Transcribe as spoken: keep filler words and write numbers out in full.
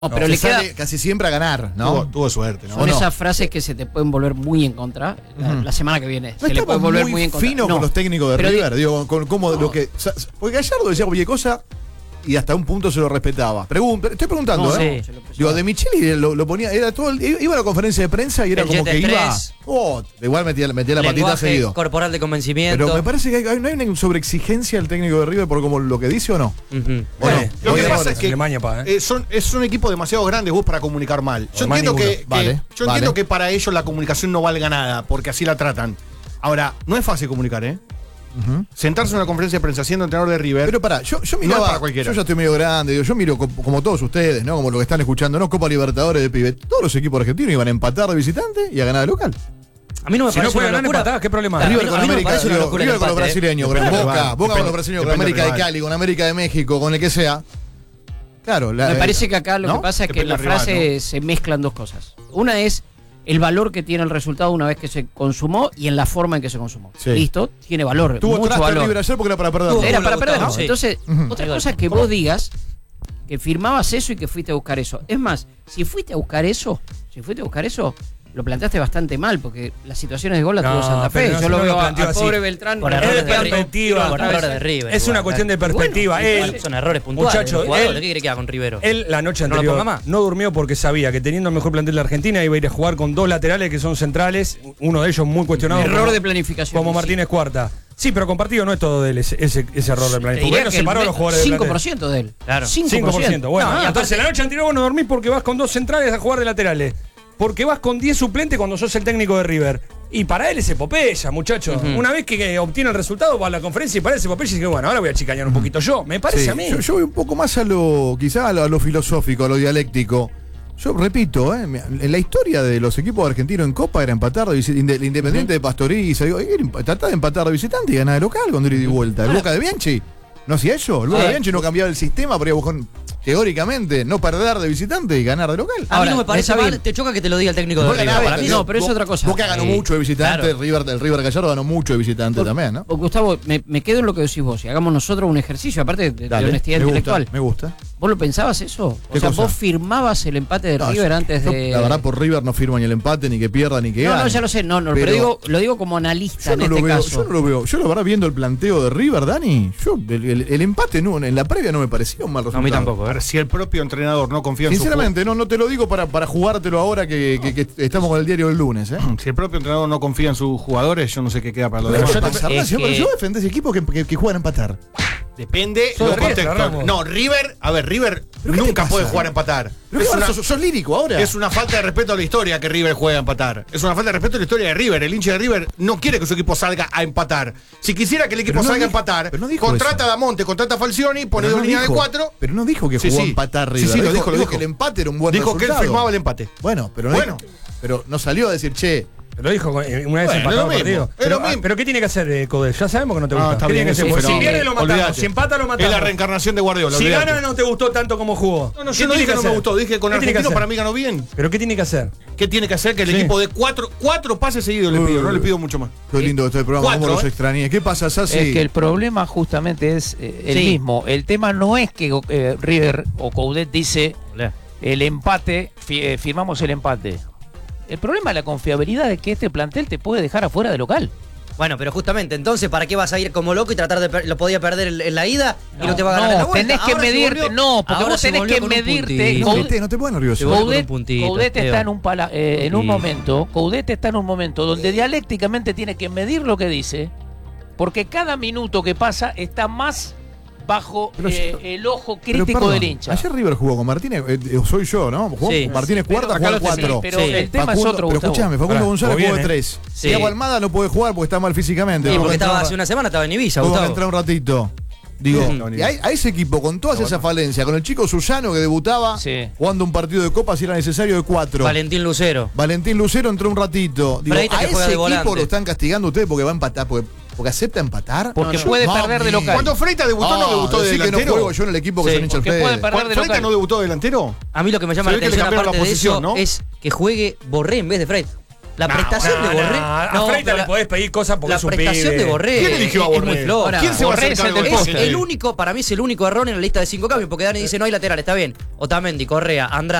No, No, pero se le queda sale casi siempre a ganar, ¿no? Tuvo, tuvo suerte, ¿no? son no? esas frases que se te pueden volver muy en contra la, Ujú. la semana que viene. No se le puede estamos volver muy, muy en contra. fino No. con los técnicos de Pero River, di- digo, con cómo No. lo que. Porque Gallardo decía cualquier cosa y hasta un punto se lo respetaba. Pregun- estoy preguntando, No, ¿eh? sí, se lo empezó Digo, a- de Micheli lo, lo ponía, era todo el- iba a la conferencia de prensa y era El como jet que iba. express. Oh, igual metía, metía la patita Lenguaje seguido. corporal de convencimiento. Pero me parece que hay, no hay una sobreexigencia del técnico de River por como lo que dice o no. Ujú. Bueno, Eh, lo que Oye, pasa es que Alemania, pa, ¿eh? eh, son, es un equipo demasiado grande vos para comunicar mal. Yo Además, entiendo que, ninguno. que- Vale, yo vale. entiendo que para ellos la comunicación no valga nada, porque así la tratan. Ahora, no es fácil comunicar, ¿eh? Ujú. Sentarse en una conferencia de prensa siendo entrenador de River. Pero pará, yo, yo No es miraba, para cualquiera. yo ya estoy medio grande, digo, yo miro co- como todos ustedes, ¿no? Como lo que están escuchando, ¿no? Copa Libertadores de pibe. Todos los equipos argentinos iban a empatar de visitante y a ganar de local. A mí no me Si no parece puede una ganar locura. empatadas, ¿qué problema Claro, hay? River a con mí no me América, parece una digo, locura el River con los empate, ¿eh? brasileños, con Depende del Boca, rival, Boca con depende- los brasileños, con depende del América de rival. Cali, con América de México, con el que sea. Claro, la- Me eh, parece que acá lo ¿no? que pasa es que en Depende la del rival, frase se mezclan dos cosas. Una es el valor que tiene el resultado una vez que se consumó y en la forma en que se consumó. Sí. Listo, tiene valor, Tuvo mucho traste valor. River ayer porque era para perder. Tuvo- Era para Gustavo, perder. sí. Entonces, Ujú. otra cosa es que vos digas que firmabas eso y que fuiste a buscar eso. Es más, si fuiste a buscar eso, si fuiste a buscar eso, lo planteaste bastante mal, porque las situaciones de gol las No, tuvo Santa pero Fe. no, Yo si lo no lo veo a- planteó al así. pobre Beltrán. Por no, errores Es de de River. perspectiva. Por errores de River. Es una igual, cuestión de claro. perspectiva. Bueno, Él, Son errores puntuales. Muchacho, del jugador. él- ¿De qué quiere que haga con Rivero? él la noche ¿No lo anterior ponga más? no durmió porque sabía que teniendo el mejor plantel de Argentina iba a ir a jugar con dos laterales que son centrales, uno de ellos muy cuestionado. Error como- de planificación. Como sí. Martínez Cuarta. Sí, pero compartido no es todo de él ese, ese, ese error de Te planificación. diría Porque no que separó a el los jugadores del cinco por plantel. ciento de él. Claro. cinco por ciento. Bueno, No, y ah, aparte- entonces la noche anterior vos no dormís porque vas con dos centrales a jugar de laterales. Porque vas con diez suplentes cuando sos el técnico de River. Y para él es epopeya, muchacho. Ujú. Una vez que, que obtiene el resultado, va a la conferencia y para él es epopeya y dice, bueno, ahora voy a chicañar un poquito yo. Me parece Sí, a mí. Yo, yo voy un poco más a lo, quizá a lo, a lo filosófico, a lo dialéctico. Yo repito, ¿eh? En la historia de los equipos argentinos en Copa era empatar de visi- inde- Independiente de Pastoriza, digo, era imp- tratar de empatar de visitante y ganar de local cuando ir y vuelta. El Boca de Bianchi no hacía eso, el Boca Sí. de Bianchi no cambiaba el sistema para ir a buscar, teóricamente, no perder de visitante y ganar de local. A mí Ahora, no me parece está mal, bien. te choca que te lo diga el técnico de Boca River. ganaba, Para mí digo, no, pero es Bo- otra cosa. Boca ganó Sí, mucho de visitante, claro. el River, el River Gallardo ganó mucho de visitante Por- también, ¿no? por- Gustavo, me, me quedo en lo que decís vos y hagamos nosotros un ejercicio, aparte de, de Dale, honestidad me gusta, intelectual. me gusta. ¿Vos lo pensabas eso? O ¿Qué sea, cosa? vos firmabas el empate de No, River yo- antes yo, de. La verdad, por River no firma ni el empate, ni que pierda, ni que No, gane. no, ya lo sé, no, no, pero, Pero- digo, lo digo como analista Yo en no, este lo veo, caso. yo no lo veo. Yo la verdad viendo el planteo de River, Dani, yo el, el- el empate no, en la previa no me parecía un mal No, a resultado. mí tampoco. A ¿eh? ver, si el propio entrenador no confía en su Sinceramente, no, no te lo digo para, para jugártelo ahora que, que- que estamos con el diario del lunes. ¿eh? jugador, si el propio entrenador no confía en sus jugadores, yo no sé qué queda para los Pero demás. yo, te- es yo, que- yo defendí ese equipo que, que, que juegan a empatar. Depende Sos del de Riestra, contexto. Ramos. No, River, a ver, River ¿Pero qué te nunca pasa? puede jugar a empatar. Pero Es ¿qué una, pasa? ¿Sos, sos lírico ahora? es una falta de respeto a la historia que River juegue a empatar. Es una falta de respeto a la historia de River. El hincha de River no quiere que su equipo salga a empatar. Si quisiera que el equipo Pero no salga dijo- a empatar, pero no dijo contrata eso. a Damonte, contrata a Falcioni, pone Pero dos no líneas de dijo- cuatro. Pero no dijo que Sí, jugó sí. a empatar Sí, River. sí, lo dijo, dijo, lo dijo dijo. que el empate era un buen Dijo que él resultado. firmaba el empate. Bueno, pero no, Bueno. pero no salió a decir, che, Lo dijo con- eh, una vez Bueno, empatado es lo el partido. mismo, es Pero, lo mismo. ah, pero ¿qué tiene que hacer eh, Codel? Ya sabemos que no te Ah, gusta. está ¿Qué bien, tiene que hacer? eso, Porque pero- si pierde lo matamos, olvídate. si empata lo matamos. Es la reencarnación de Guardiola. Si olvídate. gana no te gustó tanto como jugó. No, no, ¿Qué yo no tiene dije que no me hacer? gustó, dije que con ¿Qué tiene que Argentino hacer? para mí ganó bien. ¿Pero qué tiene que hacer? ¿Qué tiene que hacer? Que el Sí. equipo de cuatro, cuatro pases seguidos le pido, no le pido mucho más. qué lindo este programa, Cuatro, cómo los ¿eh? extrañé. ¿Qué pasa, Sassi? Es que el problema justamente es eh, el Sí. mismo. El tema no es que eh, River o Coudet dice el empate, fi- eh, firmamos el empate. El problema es la confiabilidad de que este plantel te puede dejar afuera de local. Bueno, pero justamente, entonces, ¿para qué vas a ir como loco y tratar de per- lo podía perder en, en la ida y no, te va a ganar no, en la vuelta? tenés que Ahora se medirte, volvió- no, porque ahora vos se tenés volvió que con un medirte. puntito. no, Coudet- te, no te pones nervioso. Se volvió con un Coudet, puntito, Coudet está Esteban. en un pala- eh, en un Sí. momento, Coudet está en un momento donde dialécticamente tiene que medir lo que dice, porque cada minuto que pasa está más bajo Pero eh, yo- el ojo Pero, crítico perdón, del hincha. Ayer River jugó con Martínez, eh, eh, soy yo, ¿no? Jugó Sí. con Martínez cuarta, Pero acá jugó lo tenés, cuatro. pero Sí. el tema Facundo- es otro, Pero Gustavo. escuchame, Facundo Pará, González jugó jugó de bien, tres. Sí. Thiago Almada no puede jugar porque está mal físicamente. Sí, Tuvo porque que estaba entrar- hace una semana, estaba en Ibiza, tuvo que Gustavo. entrar un ratito. Digo, Ujú. y a, a ese equipo con todas esas falencias, con el chico Susano que debutaba Sí. jugando un partido de Copa si era necesario de cuatro. Valentín Lucero. Valentín Lucero entró un ratito. Digo, Freitas a que ese juega de equipo volante. lo están castigando ustedes porque va a empatar, porque, porque acepta empatar. Porque No, no. puede Mami. perder de local. Cuando Freitas debutó, no Ah, debutó de decí que no delantero. juego yo en el equipo que Sí, son hinchas porque Fede. puede perder de ¿Freitas local. no debutó de delantero? A mí lo que me llama Se la ve que le atención cambiaron aparte la de posición, eso ¿no? es que juegue Borré en vez de Freitas. La No, prestación No, de Borré. no, a no, Freitas pero le la- podés pedir cosas porque La es un prestación pibe. de Borré ¿Quién eligió a es- es Borré? muy floja. ¿Quién se va a Borré hacer es el cargo del del poste. Es poste? el único, para mí es el único error en la lista de cinco cambios, porque Dani dice no hay lateral, está bien. Otamendi, Correa, Andrade.